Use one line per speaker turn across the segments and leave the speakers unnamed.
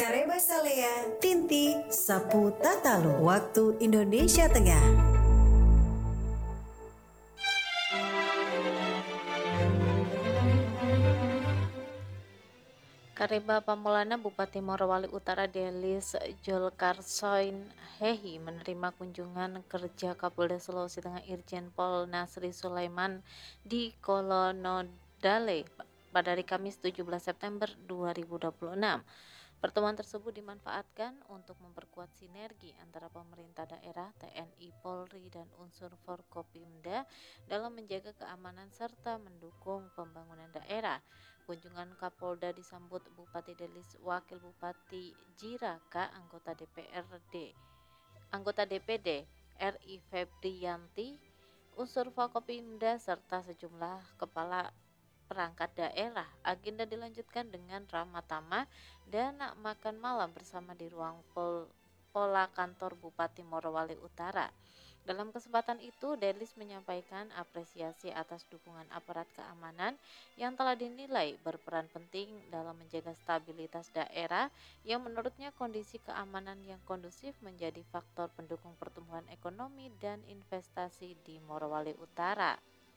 Kareba Salea, Tinti, Sapu Tatalo, waktu Indonesia Tengah.
Kareba Pamolana Bupati Morowali Utara Delis Julkarsoin Hehi menerima kunjungan kerja Kapolda Sulawesi Tengah Irjen Pol Nasri Sulaiman di Kolonodale pada hari Kamis 17 September 2026. Pertemuan tersebut dimanfaatkan untuk memperkuat sinergi antara pemerintah daerah, TNI, Polri, dan unsur Forkopimda dalam menjaga keamanan serta mendukung pembangunan daerah. Kunjungan Kapolda disambut Bupati Delis, Wakil Bupati Jiraka, anggota DPD RI Febrianti, unsur Forkopimda serta sejumlah kepala perangkat daerah. Agenda dilanjutkan dengan ramah tamah dan makan malam bersama di ruang Pola kantor Bupati Morowali Utara. Dalam kesempatan itu, Delis menyampaikan apresiasi atas dukungan aparat keamanan yang telah dinilai berperan penting dalam menjaga stabilitas daerah, yang menurutnya kondisi keamanan yang kondusif menjadi faktor pendukung pertumbuhan ekonomi dan investasi di Morowali Utara.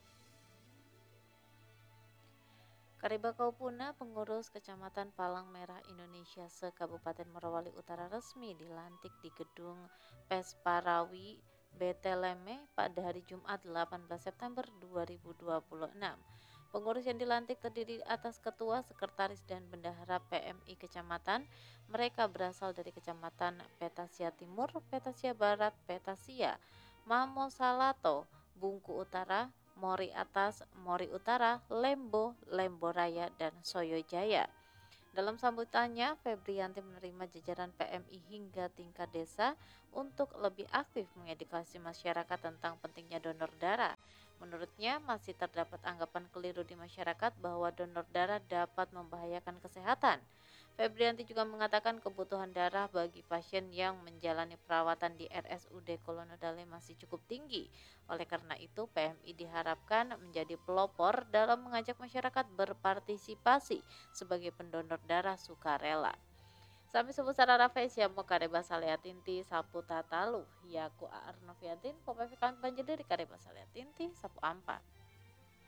Kareba Kaupuna, pengurus Kecamatan Palang Merah Indonesia se-Kabupaten Morowali Utara resmi dilantik di Gedung Pesparawi Beteleme pada hari Jumat 18 September 2026. Pengurus yang dilantik terdiri atas ketua, sekretaris, dan bendahara PMI Kecamatan. Mereka berasal dari Kecamatan Petasia Timur, Petasia Barat, Petasia, Mamo Salato, Bungku Utara, Mori Atas, Mori Utara, Lembo, Lembo Raya, dan Soyo Jaya. Dalam sambutannya, Febrianti menerima jajaran PMI hingga tingkat desa untuk lebih aktif mengedukasi masyarakat tentang pentingnya donor darah. Menurutnya, masih terdapat anggapan keliru di masyarakat bahwa donor darah dapat membahayakan kesehatan. Febrianti juga mengatakan kebutuhan darah bagi pasien yang menjalani perawatan di RSUD Kolonodale masih cukup tinggi. Oleh karena itu, PMI diharapkan menjadi pelopor dalam mengajak masyarakat berpartisipasi sebagai pendonor darah sukarela. Sami sebut secara Rafael Siamo Kareba Salea Tinti Sapu Tatalu Yaku Arnoviantin Popevikan Banjir dari Kareba Salea Tinti Sapu Ampa.